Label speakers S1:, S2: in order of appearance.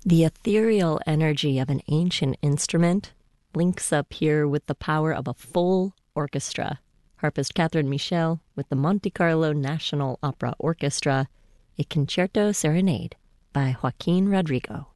S1: The ethereal energy of an ancient instrument links up here with the power of a full orchestra. Harpist Catherine Michel with the Monte Carlo National Opera Orchestra, a Concerto Serenade by Joaquin Rodrigo.